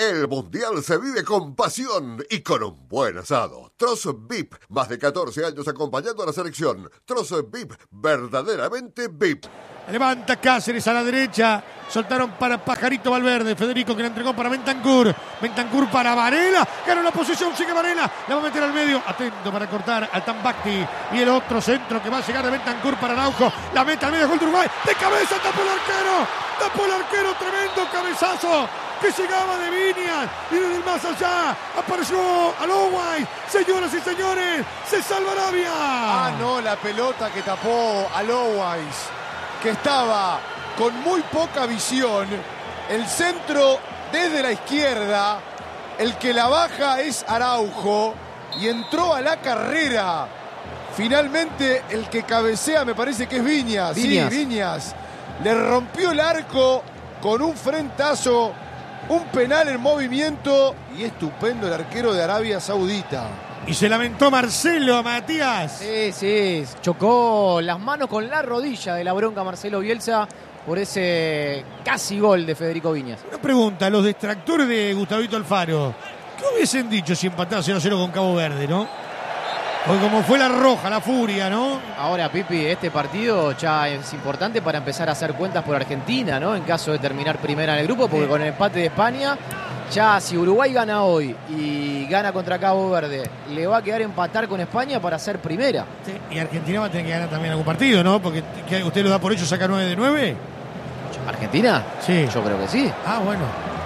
El Mundial se vive con pasión y con un buen asado. Troz V I P, más de catorce años acompañando a la selección. Troz V I P, verdaderamente V I P. Levanta Cáceres a la derecha. Soltaron para Pajarito Valverde. Federico que la entregó para Bentancur. Bentancur para Varela. Ganó la posición. Sigue Varela. La va a meter al medio. Atento para cortar al Tambacti. Y el otro centro que va a llegar de Bentancur para Araujo. La mete al medio. Gol de Uruguay. De cabeza. Tapó el arquero. Tapó el arquero. Tremendo cabezazo que llegaba de Viñas. Y desde el más allá apareció Aloway. Señoras y señores. Se salva Arabia. Ah, no. La pelota que tapó Aloway, que estaba con muy poca visión. El centro desde la izquierda. El que la baja es Araujo. Y entró a la carrera. Finalmente el que cabecea me parece que es Viñas. Viñas. Sí, Viñas. Le rompió el arco con un frentazo. Un penal en movimiento. Y estupendo el arquero de Arabia Saudita. Y se lamentó Marcelo, Matías. Sí, sí, chocó las manos con la rodilla de la bronca Marcelo Bielsa por ese casi gol de Federico Viñas. Una pregunta, los detractores de Gustavito Alfaro, ¿qué hubiesen dicho si empataba cero a cero con Cabo Verde, no? Porque como fue la roja, la furia, ¿no? Ahora, Pipi, este partido ya es importante para empezar a hacer cuentas por Argentina, ¿no? En caso de terminar primera en el grupo, porque Sí. con el empate de España, ya si Uruguay gana hoy y gana contra Cabo Verde, le va a quedar empatar con España para ser primera. Sí, y Argentina va a tener que ganar también algún partido, ¿no? Porque ¿qué, ¿usted lo da por hecho, saca nueve de nueve? ¿Argentina? Sí. Yo creo que sí. Ah, bueno.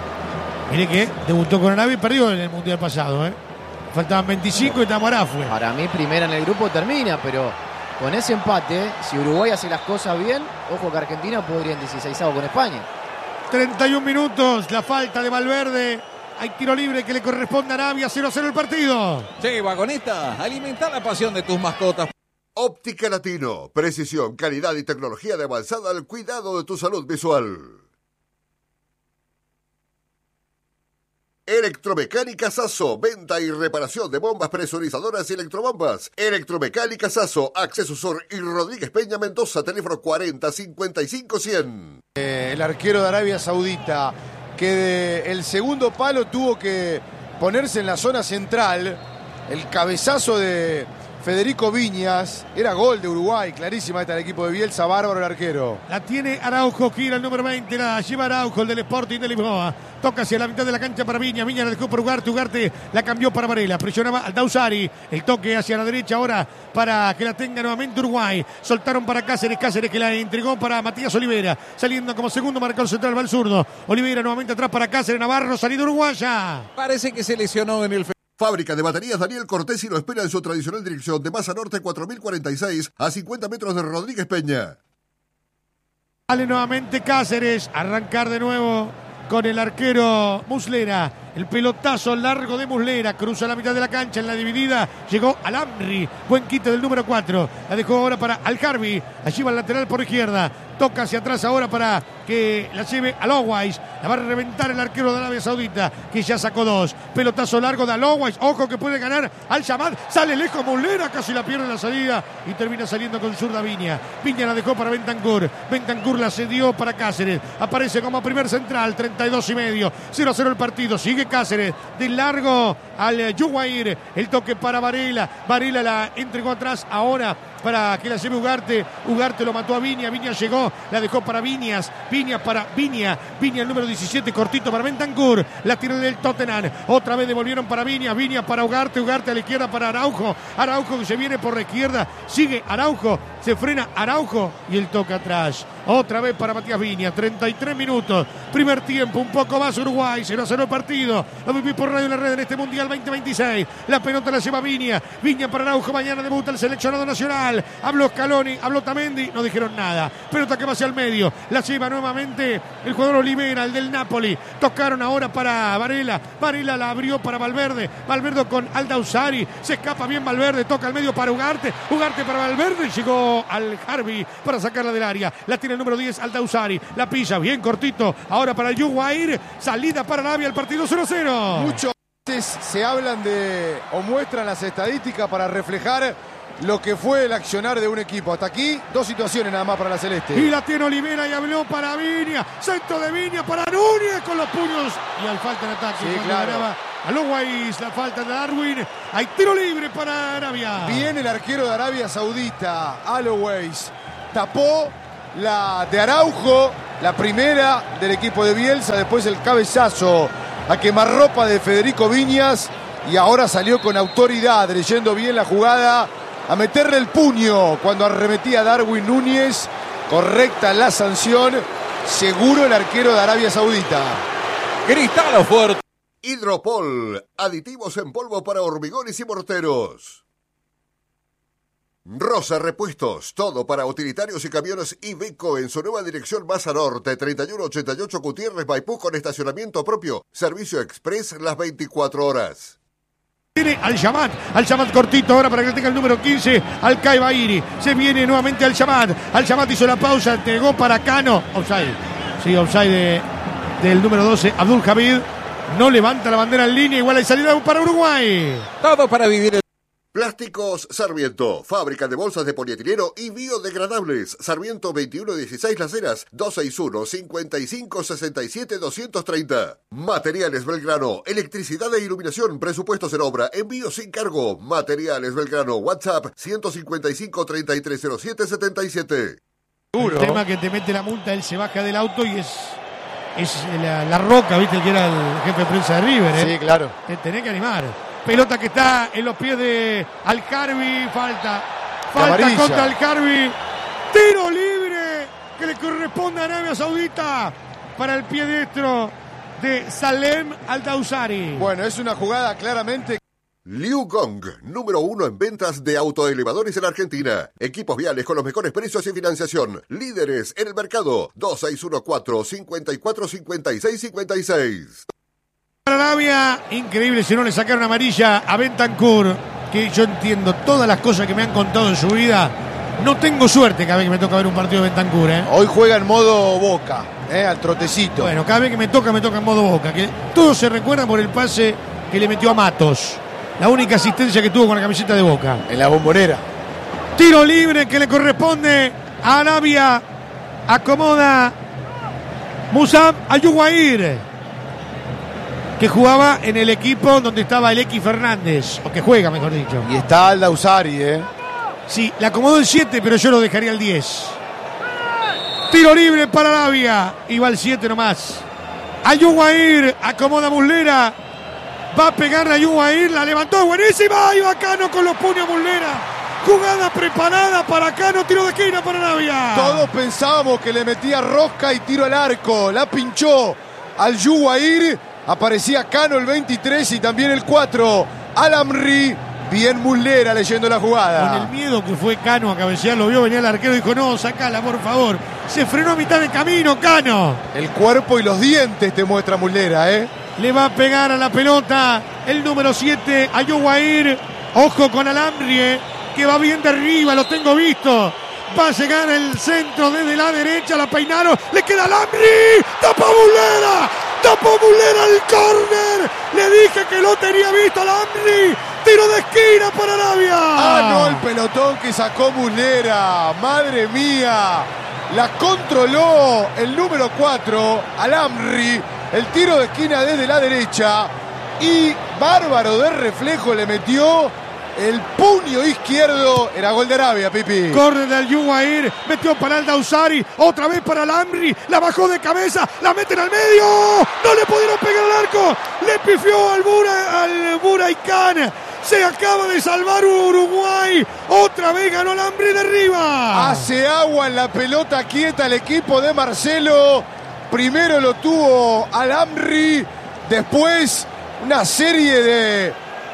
Mire que debutó con Arabia y perdió en el Mundial pasado, ¿eh? Faltaban veinticinco y Tamará fue. Para mí primera en el grupo termina, pero con ese empate, si Uruguay hace las cosas bien, ojo que Argentina podría en dieciseisavo con España. treinta y un minutos, la falta de Valverde. Hay tiro libre que le corresponde a Arabia, cero a cero el partido. Sí, Vagoneta, alimenta la pasión de tus mascotas. Óptica Latino, precisión, calidad y tecnología de avanzada al cuidado de tu salud visual. Electromecánica Sasso, venta y reparación de bombas presurizadoras y electrobombas. Electromecánica Sasso, Acceso Sur y Rodríguez Peña Mendoza, teléfono cuarenta cincuenta y cinco cien. Eh, el arquero de Arabia Saudita, que de el segundo palo tuvo que ponerse en la zona central. El cabezazo de Federico Viñas. Era gol de Uruguay, clarísima esta del equipo de Bielsa, bárbaro el arquero. La tiene Araujo, gira el número veinte, la lleva Araujo, el del Sporting de Lisboa. Toca hacia la mitad de la cancha para Viña, Viña la dejó por Ugarte, Ugarte la cambió para Varela, presionaba al Dausari, el toque hacia la derecha ahora para que la tenga nuevamente Uruguay. Soltaron para Cáceres, Cáceres que la entregó para Matías Olivera, saliendo como segundo marcador central va el zurdo. Olivera nuevamente atrás para Cáceres, Navarro, salida uruguaya. Parece que se lesionó en el... Fábrica de baterías Daniel Cortés y lo espera en su tradicional dirección de Maza Norte cuatro mil cuarenta y seis a cincuenta metros de Rodríguez Peña. Sale nuevamente Cáceres, arrancar de nuevo con el arquero Muslera. El pelotazo largo de Muslera, cruza la mitad de la cancha en la dividida, llegó al Amri, buen quite del número cuatro, la dejó ahora para Al-Harbi, allí va el lateral por izquierda, toca hacia atrás ahora para que la lleve a Alowais, la va a reventar el arquero de Arabia Saudita, que ya sacó dos, pelotazo largo de Alowais, ojo que puede ganar Al-Shamad, sale lejos Muslera, casi la pierde en la salida y termina saliendo con zurda Viña, Viña la dejó para Bentancur, Bentancur la cedió para Cáceres, aparece como primer central, treinta y dos y medio, cero a cero el partido, sigue Cáceres, de largo al Yuguair, el toque para Varela, Varela la entregó atrás ahora para que la lleve Ugarte, Ugarte lo mató a Viña, Viña llegó, la dejó para Viñas, Viña para Viña, Viña el número diecisiete, cortito para Bentancur, la tiró del Tottenham, otra vez devolvieron para Viña, Viña para Ugarte, Ugarte a la izquierda para Araujo, Araujo que se viene por la izquierda, sigue Araujo, se frena Araujo y el toque atrás, otra vez para Matías Viña, treinta y tres minutos, primer tiempo, un poco más Uruguay, cero a cero el partido, lo viví por Radio La Red en este Mundial veinte veintiséis, la pelota la lleva Viña, Viña para Araujo, mañana debuta el seleccionado nacional, habló Scaloni, habló Tamendi, no dijeron nada, pelota que va hacia el medio, la lleva nuevamente el jugador Olivera, el del Napoli, tocaron ahora para Varela, Varela la abrió para Valverde, Valverde con Aldausari, se escapa bien Valverde, toca al medio para Ugarte, Ugarte para Valverde y llegó al Harbi para sacarla del área, la tiene el número diez Aldausari, la pilla bien cortito, ahora para el Yuguair, salida para Arabia, el partido cero a cero. Muchas veces se hablan de o muestran las estadísticas para reflejar lo que fue el accionar de un equipo. Hasta aquí, dos situaciones nada más para la Celeste. Y la tiene Olivera y habló para Viña. Centro de Viña para Núñez con los puños. Y al falta en ataque. Sí, cuando claro. ganaba a los Guays, la falta de Darwin. Hay tiro libre para Arabia. Viene el arquero de Arabia Saudita, Alloways. Tapó la de Araujo, la primera del equipo de Bielsa. Después el cabezazo a quemarropa de Federico Viñas. Y ahora salió con autoridad, leyendo bien la jugada, a meterle el puño cuando arremetía Darwin Núñez. Correcta la sanción. Seguro el arquero de Arabia Saudita. Cristalo fuerte. Hidropol, aditivos en polvo para hormigones y morteros. Rosa Repuestos, todo para utilitarios y camiones Iveco en su nueva dirección Maza Norte, treinta y uno ochenta y ocho Gutiérrez, Maipú, con estacionamiento propio. Servicio express las veinticuatro horas. Tiene al Shamat, al Shamat cortito ahora para que tenga el número quince, al Kai Bairi. Se viene nuevamente al Shamat. Al Shamat hizo la pausa, entregó para Cano. Offside. Sí, offside de, del número doce, Abdul Hamid. No levanta la bandera en línea, igual hay salida para Uruguay. Todo para vivir el... Plásticos Sarmiento, fábrica de bolsas de polietileno y biodegradables. Sarmiento veintiuno dieciséis Las Heras, dos seis uno, cinco cinco, seis siete, dos tres cero. Materiales Belgrano, electricidad e iluminación, presupuestos en obra, envío sin cargo. Materiales Belgrano, WhatsApp ciento cincuenta y cinco, treinta y tres cero siete, setenta y siete. El tema que te mete la multa, él se baja del auto y es, es la, la Roca, ¿viste? El que era el jefe de prensa de River, ¿eh? Sí, claro. Te tenés que animar. Pelota que está en los pies de Alcarvi. Falta. Falta amarilla. contra Alcarvi. Tiro libre que le corresponde a Arabia Saudita para el pie diestro de Salem Al-Dawsari. Bueno, es una jugada claramente... Liu Gong, número uno en ventas de autoelevadores en Argentina. Equipos viales con los mejores precios y financiación. Líderes en el mercado. dos seis uno cuatro, cinco cuatro, cinco seis cinco seis. Para Arabia, increíble si no le sacaron amarilla a Bentancur, que yo entiendo todas las cosas que me han contado en su vida. No tengo suerte cada vez que me toca ver un partido de Bentancur, ¿eh? Hoy juega en modo Boca, ¿eh? Al trotecito. Bueno, cada vez que me toca, me toca en modo Boca. Que todos se recuerdan por el pase que le metió a Matos. La única asistencia que tuvo con la camiseta de Boca. En la Bombonera. Tiro libre que le corresponde a Arabia. Acomoda Musab Ayuguair, que jugaba en el equipo donde estaba el X Fernández, o que juega, mejor dicho. Y está Al-Dawsari, ¿eh? Sí, le acomodó el siete, pero yo lo dejaría el diez. Tiro libre para Arabia. Y va el siete nomás. Ayuguair acomoda Muslera. Va a pegarle a Ayuguair. La levantó, buenísima. Y va Cano con los puños Muslera. Jugada preparada para Cano. Tiro de esquina para Arabia. Todos pensábamos que le metía rosca y tiro al arco. La pinchó Al-Yuwair. Aparecía Cano el veintitrés y también el cuatro. Al-Amri. Bien Muslera leyendo la jugada. Con el miedo que fue Cano a cabecear, lo vio venir el arquero y dijo, no, sacala, por favor. Se frenó a mitad de camino, Cano. El cuerpo y los dientes te muestra Muslera, ¿eh? Le va a pegar a la pelota el número siete, Ayuguair. Ojo con Al-Amri, que va bien de arriba, lo tengo visto. Va a llegar el centro desde la derecha, la peinaron, le queda Al-Amri. ¡Tapó Muslera! ¡Tapó Muslera el córner! Le dije que lo tenía visto Al-Amri. Tiro de esquina para Arabia. Ah, no, el pelotón que sacó Muslera. Madre mía. La controló el número cuatro, Al-Amri. El tiro de esquina desde la derecha. Y bárbaro de reflejo le metió el puño izquierdo. Era gol de Arabia, Pipi. Corre del Yuguair, metió para Al-Dawsari, otra vez para Al-Amri, la bajó de cabeza, la meten al medio, no le pudieron pegar al arco, le pifió al Bura, al Buraycán, se acaba de salvar Uruguay, otra vez ganó Al-Amri de arriba. Hace agua en la pelota quieta el equipo de Marcelo. Primero lo tuvo Al-Amri, después una serie de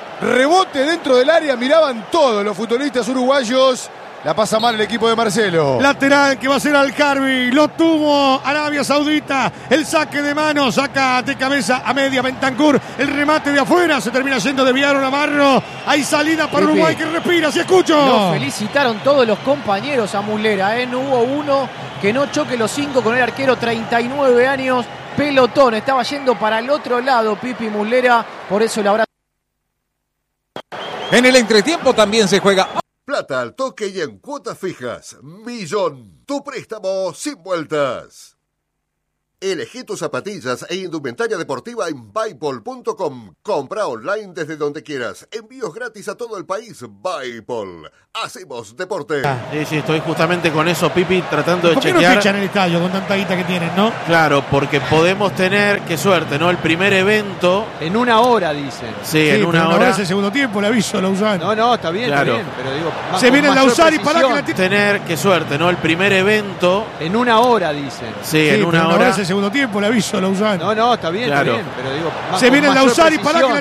rebote dentro del área, miraban todos los futbolistas uruguayos. La pasa mal el equipo de Marcelo. Lateral que va a ser Al-Karbi. Lo tuvo Arabia Saudita. El saque de mano. Saca de cabeza a media Bentancur. El remate de afuera. Se termina yendo de Villar Navarro. Hay salida para Pepe, Uruguay que respira. Si escucho. Lo felicitaron todos los compañeros a Muslera. ¿eh? No hubo uno que no choque los cinco con el arquero. treinta y nueve años. Pelotón. Estaba yendo para el otro lado Pipi Muslera. Por eso la habrá. En el entretiempo también se juega. Plata al toque y en cuotas fijas. Millón. Tu préstamo sin vueltas. Elegí tus zapatillas e indumentaria deportiva en Bipol punto com. Compra online desde donde quieras. Envíos gratis a todo el país. Bipol. Hacemos deporte. Sí, sí, estoy justamente con eso, Pipi, tratando de ¿Por qué chequear. no fichan el estadio con tanta guita que tienen, no? Claro, porque podemos tener, qué suerte, ¿no? El primer evento. En una hora, dicen. Sí, Sí, en pero una no hora. es el segundo tiempo, le aviso a Lausani. No, no, está bien, Claro. está bien. Pero digo, más- Se con viene el mayor Lausani, pará que la precisión. tiene. Tener, qué suerte, ¿no? El primer evento. En una hora, dicen. Sí, Sí, en pero una no hora. es el segundo tiempo, le aviso a Lausani. No, no, está bien, Claro. está bien. Pero digo, más- Se con viene el mayor Lausani, pará que la precisión.